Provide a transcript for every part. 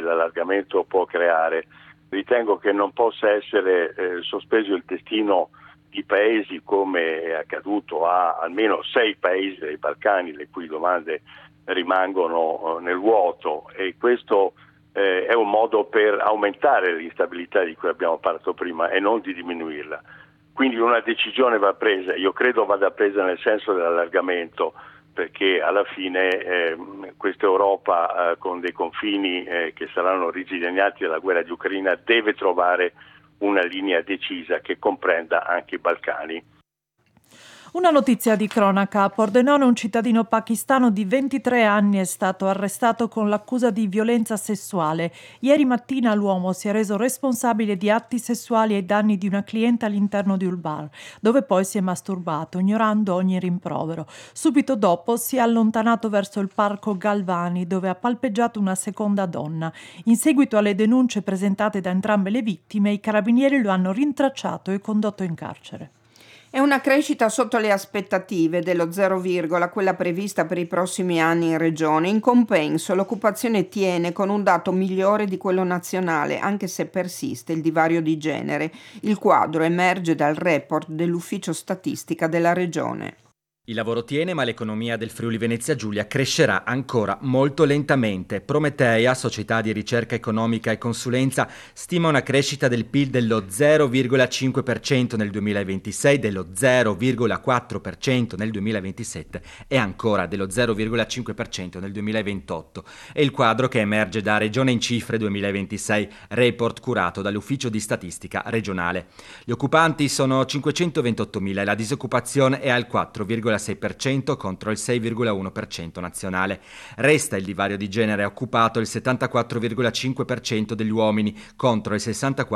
l'allargamento può creare. Ritengo che non possa essere sospeso il destino di paesi come è accaduto a almeno 6 paesi dei Balcani, le cui domande rimangono nel vuoto, e questo è un modo per aumentare l'instabilità di cui abbiamo parlato prima e non di diminuirla. Quindi una decisione va presa, io credo vada presa nel senso dell'allargamento, perché alla fine questa Europa con dei confini che saranno ridisegnati dalla guerra di Ucraina deve trovare una linea decisa che comprenda anche i Balcani. Una notizia di cronaca. A Pordenone un cittadino pakistano di 23 anni è stato arrestato con l'accusa di violenza sessuale. Ieri mattina l'uomo si è reso responsabile di atti sessuali ai danni di una cliente all'interno di un bar, dove poi si è masturbato, ignorando ogni rimprovero. Subito dopo si è allontanato verso il parco Galvani, dove ha palpeggiato una seconda donna. In seguito alle denunce presentate da entrambe le vittime, i carabinieri lo hanno rintracciato e condotto in carcere. È una crescita sotto le aspettative dello 0, quella prevista per i prossimi anni in regione. In compenso l'occupazione tiene con un dato migliore di quello nazionale, anche se persiste il divario di genere. Il quadro emerge dal report dell'Ufficio Statistica della regione. Il lavoro tiene, ma l'economia del Friuli Venezia Giulia crescerà ancora molto lentamente. Prometeia, società di ricerca economica e consulenza, stima una crescita del PIL dello 0,5% nel 2026, dello 0,4% nel 2027 e ancora dello 0,5% nel 2028. È il quadro che emerge da Regione in Cifre 2026, report curato dall'Ufficio di Statistica regionale. Gli occupanti sono 528.000 e la disoccupazione è al 4,6% contro il 6,1% nazionale. Resta il divario di genere, occupato il 74,5% degli uomini contro il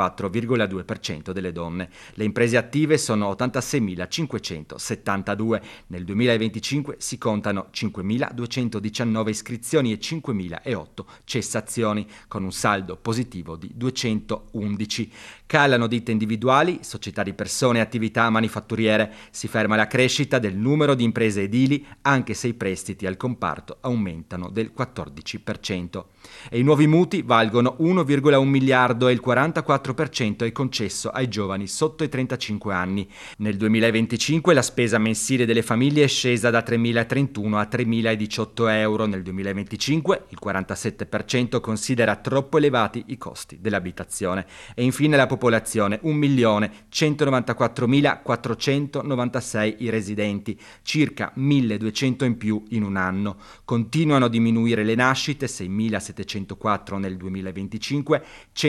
64,2% delle donne. Le imprese attive sono 86.572. Nel 2025 si contano 5.219 iscrizioni e 5.008 cessazioni, con un saldo positivo di 211. Calano ditte individuali, società di persone e attività manifatturiere. Si ferma la crescita del numero di imprese edili, anche se i prestiti al comparto aumentano del 14%. E i nuovi mutui valgono 1,1 miliardo e il 44% è concesso ai giovani sotto i 35 anni. Nel 2025 la spesa mensile delle famiglie è scesa da 3.031 a 3.018 euro. Nel 2025 il 47% considera troppo elevati i costi dell'abitazione. E infine la popolazione, 1.194.496 i residenti, circa 1.200 in più in un anno. Continuano a diminuire le nascite, 6.704 nel 2025,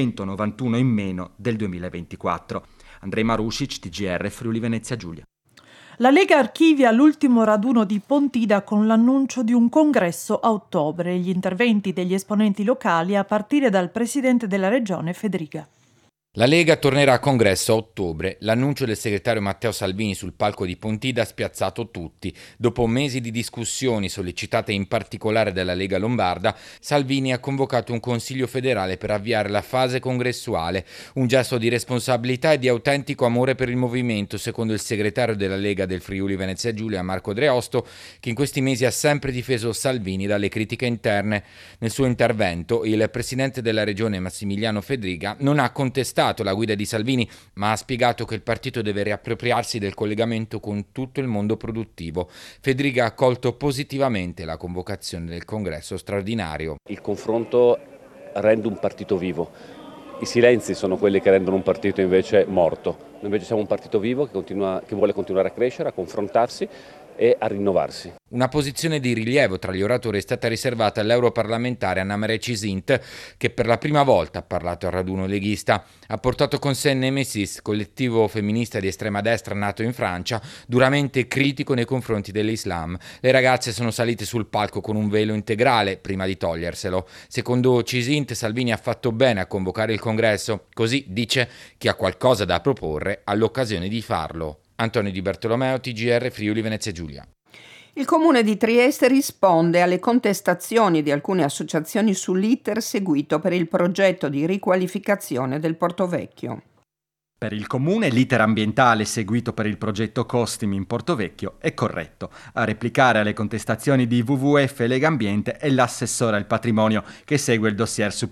191 in meno del 2024. Andrej Marušić, TGR, Friuli Venezia Giulia. La Lega archivia l'ultimo raduno di Pontida con l'annuncio di un congresso a ottobre. Gli interventi degli esponenti locali a partire dal presidente della regione Fedriga. La Lega tornerà a congresso a ottobre. L'annuncio del segretario Matteo Salvini sul palco di Pontida ha spiazzato tutti. Dopo mesi di discussioni sollecitate in particolare dalla Lega Lombarda, Salvini ha convocato un consiglio federale per avviare la fase congressuale, un gesto di responsabilità e di autentico amore per il movimento, secondo il segretario della Lega del Friuli Venezia Giulia, Marco Dreosto, che in questi mesi ha sempre difeso Salvini dalle critiche interne. Nel suo intervento, il presidente della regione Massimiliano Fedriga non ha contestato la guida di Salvini, ma ha spiegato che il partito deve riappropriarsi del collegamento con tutto il mondo produttivo. Fedriga ha accolto positivamente la convocazione del congresso straordinario. Il confronto rende un partito vivo. I silenzi sono quelli che rendono un partito invece morto. Noi invece siamo un partito vivo che vuole continuare a crescere, a confrontarsi e a rinnovarsi. Una posizione di rilievo tra gli oratori è stata riservata all'europarlamentare Anna-Maria Cisint, che per la prima volta ha parlato al raduno leghista. Ha portato con sé Nemesis, collettivo femminista di estrema destra nato in Francia, duramente critico nei confronti dell'Islam. Le ragazze sono salite sul palco con un velo integrale prima di toglierselo. Secondo Cisint, Salvini ha fatto bene a convocare il congresso, così dice chi ha qualcosa da proporre ha l'occasione di farlo. Antonio Di Bartolomeo, TGR, Friuli Venezia Giulia. Il Comune di Trieste risponde alle contestazioni di alcune associazioni sull'iter seguito per il progetto di riqualificazione del Porto Vecchio. Per il Comune l'iter ambientale seguito per il progetto Costimi in Porto Vecchio è corretto. A replicare alle contestazioni di WWF e Lega Ambiente è l'assessore al patrimonio che segue il dossier su